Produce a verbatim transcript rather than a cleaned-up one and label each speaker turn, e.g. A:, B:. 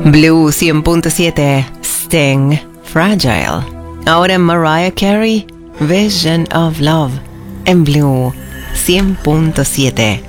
A: Blue cien punto siete, Sting, Fragile. Ahora Mariah Carey, Vision of Love, en Blue cien punto siete.